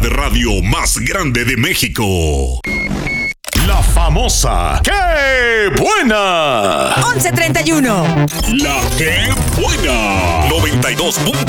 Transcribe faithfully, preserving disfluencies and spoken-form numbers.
de radio más grande de México. La famosa ¡Qué buena! once treinta y uno. La ¡Qué buena! noventa y dos punto